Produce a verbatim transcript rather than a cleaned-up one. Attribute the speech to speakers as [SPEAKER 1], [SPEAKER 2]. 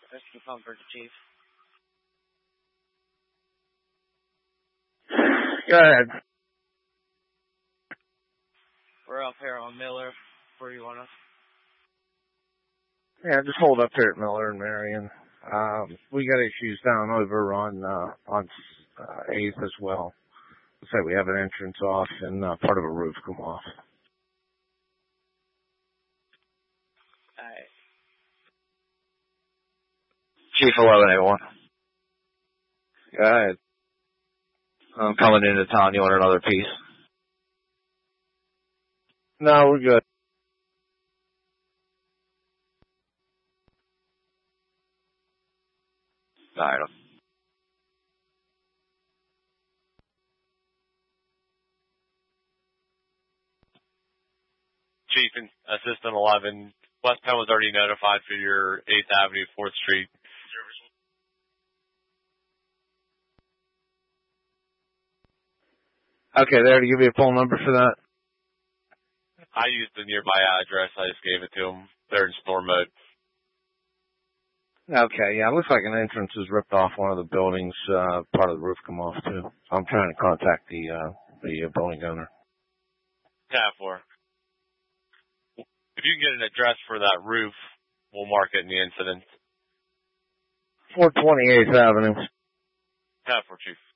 [SPEAKER 1] Rescue Comfort, Chief.
[SPEAKER 2] Go ahead.
[SPEAKER 1] We're up here on Miller. Where do you want us?
[SPEAKER 2] Yeah, just hold up here at Miller and Marion. Um, we got issues down over on uh, on uh, eighth as well. Looks like we have an entrance off and uh, part of a roof come off.
[SPEAKER 1] Alright.
[SPEAKER 3] Chief eleven eight one.
[SPEAKER 2] Go ahead.
[SPEAKER 3] I'm coming into town. You want another piece?
[SPEAKER 2] No, we're good.
[SPEAKER 3] All right.
[SPEAKER 4] Chief, and Assistant eleven, West Penn was already notified for your eighth Avenue, fourth Street.
[SPEAKER 2] Okay, there to give you a phone number for that.
[SPEAKER 4] I used the nearby address. I just gave it to them. They're in storm mode.
[SPEAKER 2] Okay, yeah, it looks like an entrance is ripped off one of the buildings. Uh, part of the roof come off too. I'm trying to contact the uh, the uh, building owner.
[SPEAKER 4] ten four. If you can get an address for that roof, we'll mark it in the incident.
[SPEAKER 2] four twenty-eighth Avenue.
[SPEAKER 4] ten four, Chief.